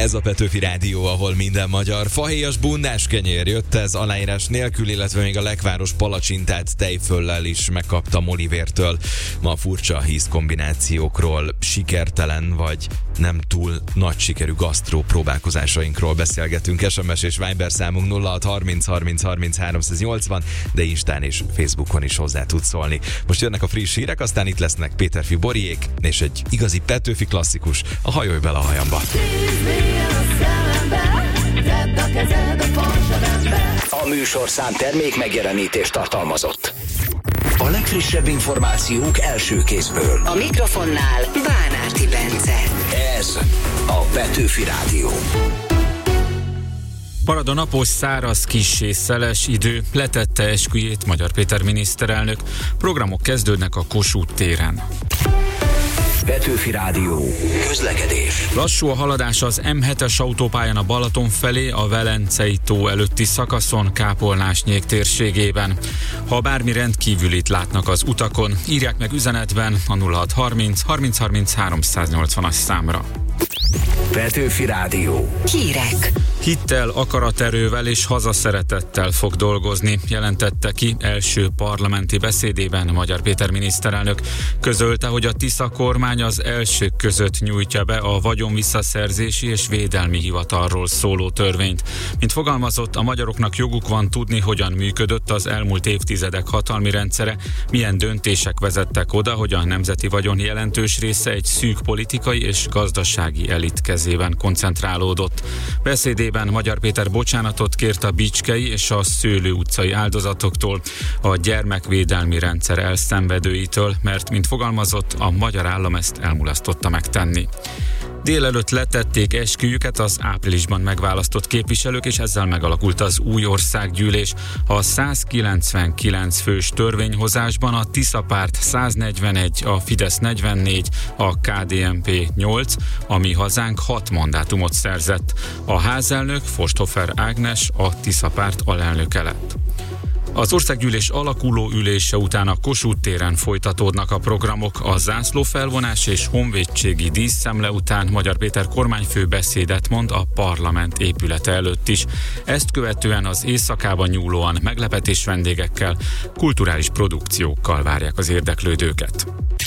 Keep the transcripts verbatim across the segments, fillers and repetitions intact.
Ez a Petőfi Rádió, ahol minden magyar. Fahéjas bundás kenyér jött ez aláírás nélkül, illetve még a Lekváros palacsintát tejföllel is megkapta Molivértől. Ma furcsa ízkombinációkról, sikertelen vagy nem túl nagy sikerű gasztró próbálkozásainkról beszélgetünk. es em es és Viber számunk nulla hat harminc harminc harminc háromszáznyolcvan, de Instán és Facebookon is hozzá tudsz szólni. Most jönnek a friss hírek, aztán itt lesznek Péterfi Boriék, és egy igazi Petőfi klasszikus, a Hajolj bele a hajamba. A műsorszám termék megjelenítést tartalmazott. A legfrissebb információk első kézből. A mikrofonnál Bánárti Bence. Ez a Petőfi Rádió. Marad a napos, száraz, kissé szeles idő, letette esküjét Magyar Péter miniszterelnök. Programok kezdődnek a Kossuth téren. Petőfi Rádió. Közlekedés. Lassú a haladás az em hetes autópályán a Balaton felé, a Velencei tó előtti szakaszon, Kápolnás-Nyék térségében. Ha bármi rendkívülit látnak az utakon, írják meg üzenetben a nulla hat harminc harminc harminc háromszáznyolcvanas számra. Petőfi Rádió. Hírek. Hittel, akaraterővel és hazaszeretettel fog dolgozni, jelentette ki első parlamenti beszédében Magyar Péter miniszterelnök. Közölte, hogy a Tisza kormány az elsők között nyújtja be a vagyonvisszaszerzési és védelmi hivatalról szóló törvényt. Mint fogalmazott, a magyaroknak joguk van tudni, hogyan működött az elmúlt évtizedek hatalmi rendszere, milyen döntések vezettek oda, hogy a nemzeti vagyon jelentős része egy szűk politikai és gazdasági elit kezében koncentrálódott. Beszédében Magyar Péter bocsánatot kért a bicskei és a Szőlő utcai áldozatoktól, a gyermekvédelmi rendszer elszenvedőitől, mert, mint fogalmazott, a magyar állam ezt elmulasztotta megtenni. Délelőtt letették esküjüket az áprilisban megválasztott képviselők, és ezzel megalakult az új országgyűlés. A százkilencvenkilenc fős törvényhozásban a Tisza párt száznegyvenegy, a Fidesz negyvennégy, a ká dé en pé nyolc, a Mi Hazánk hat mandátumot szerzett. A házelnök, Forsthofer Ágnes, a Tisza párt alelnöke lett. Az országgyűlés alakuló ülése után a Kossuth téren folytatódnak a programok. A zászlófelvonás és honvédségi díszszemle után Magyar Péter kormányfő beszédet mond a parlament épülete előtt is. Ezt követően az éjszakában nyúlóan meglepetés vendégekkel, kulturális produkciókkal várják az érdeklődőket.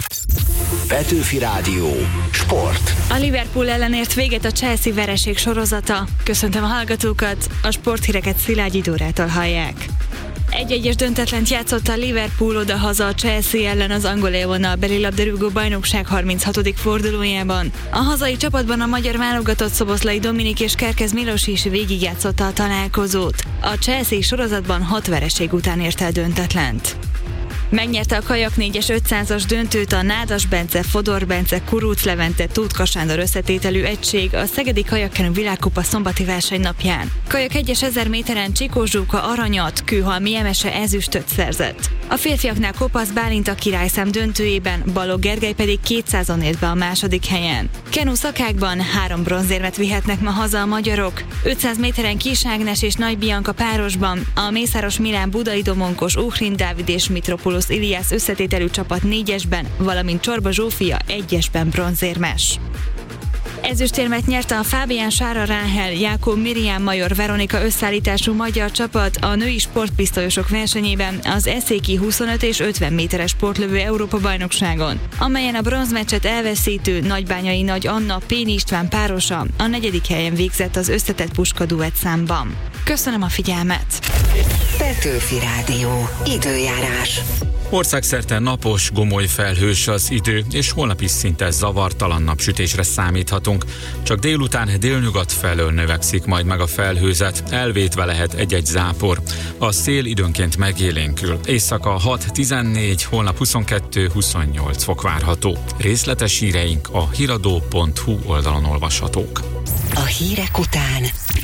Petőfi Rádió. Sport. A Liverpool ellen ért véget a Chelsea vereség sorozata. Köszöntöm a hallgatókat, a sporthíreket Szilágyi Dórától hallják. Egy-egyes döntetlent játszott a Liverpool odahaza a Chelsea ellen az angol élvonalbeli labdarúgó bajnokság harminchatodik fordulójában. A hazai csapatban a magyar válogatott Szoboszlai Dominik és Kerkez Milos is végigjátszotta a találkozót. A Chelsea sorozatban hat vereség után ért el döntetlent. Megnyerte a Kajak négyes ötszázas döntőt a Nádas Bence, Fodor Bence, Kuruc Levente, Tóth Sándor összetételű egység a Szegedi Kajakkenu világkupa szombati versenynapján. Kajak egyes ezer méteren Csikó Zsóka aranyat, Kőhalmi Emese ezüstöt szerzett. A férfiaknál Kopasz Bálint a királyszám döntőjében, Balogh Gergely pedig kétszázon ért be a második helyen. Kenu szakákban három bronzérmet vihetnek ma haza a magyarok. ötszáz méteren Kis Ágnes és Nagy Bianca párosban, a Mészáros Milán Budai Domonkos, Uhrin Dávid és Mitropoulos Iliász összetételű csapat négyesben, valamint Csorba Zsófia egyesben bronzérmes. Ezüstérmet nyerte a Fábián Sára Ráhel, Jákó Miriam Major Veronika összeállítású magyar csapat a női sportpisztolyosok versenyében az eszéki huszonöt és ötven méteres sportlövő Európa-bajnokságon, amelyen a bronzmeccset elveszítő Nagybányai Nagy Anna Péni István párosa a negyedik helyen végzett az összetett puska duett számban. Köszönöm a figyelmet! Petőfi Rádió. Időjárás. Országszerte napos, gomoly felhős az idő, és holnap is szinte zavartalan napsütésre számíthatunk. Csak délután délnyugat felől növekszik majd meg a felhőzet, elvétve lehet egy-egy zápor. A szél időnként megélénkül. Éjszaka hat tizennégy, holnap huszonkettő huszonnyolc fok várható. Részletes híreink a híradó pont hu oldalon olvashatók. A hírek után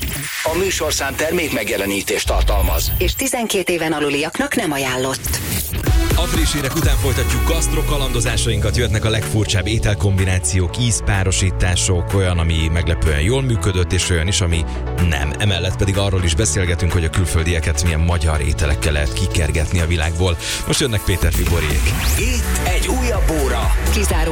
A műsorszám termék megjelenítést tartalmaz, és tizenkét éven aluliaknak nem ajánlott. A friss hírek után folytatjuk gasztrokalandozásainkat, jöhetnek a legfurcsább ételkombinációk, ízpárosítások, olyan, ami meglepően jól működött, és olyan is, ami nem. Emellett pedig arról is beszélgetünk, hogy a külföldieket milyen magyar ételekkel lehet kikergetni a világból. Most jönnek Péterfi Boriék. Itt egy újabb óra. Kizáró